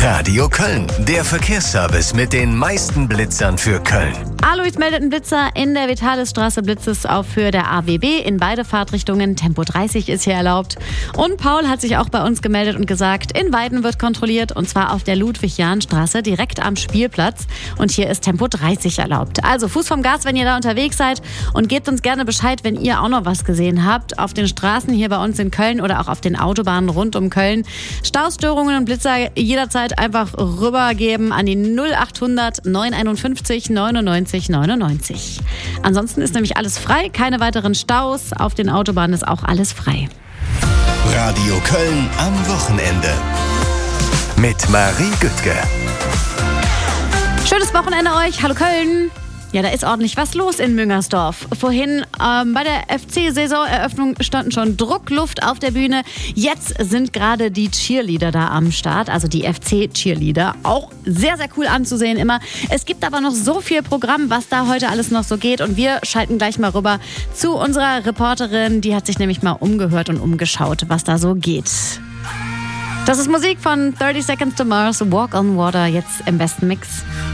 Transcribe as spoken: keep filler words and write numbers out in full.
Radio Köln, der Verkehrsservice mit den meisten Blitzern für Köln. Alois meldet einen Blitzer in der Vitalisstraße, Blitz ist auf Höhe der A W B in beide Fahrtrichtungen. Tempo dreißig ist hier erlaubt. Und Paul hat sich auch bei uns gemeldet und gesagt, in Weiden wird kontrolliert und zwar auf der Ludwig-Jahn-Straße direkt am Spielplatz. Und hier ist Tempo dreißig erlaubt. Also Fuß vom Gas, wenn ihr da unterwegs seid und gebt uns gerne Bescheid, wenn ihr auch noch was gesehen habt. Auf den Straßen hier bei uns in Köln oder auch auf den Autobahnen rund um Köln. Staustörungen und Blitzer jederzeit einfach rübergeben an die null achthundert neunhunderteinundfünfzig neunundneunzig neunundneunzig. Ansonsten ist nämlich alles frei, keine weiteren Staus. Auf den Autobahnen ist auch alles frei. Radio Köln am Wochenende mit Marie Güttke. Schönes Wochenende euch. Hallo Köln. Ja, da ist ordentlich was los in Müngersdorf. Vorhin ähm, bei der F C-Saisoneröffnung standen schon Druckluft auf der Bühne. Jetzt sind gerade die Cheerleader da am Start, also die F C-Cheerleader. Auch sehr, sehr cool anzusehen immer. Es gibt aber noch so viel Programm, was da heute alles noch so geht. Und wir schalten gleich mal rüber zu unserer Reporterin. Die hat sich nämlich mal umgehört und umgeschaut, was da so geht. Das ist Musik von thirty Seconds to Mars, Walk on Water, jetzt im besten Mix.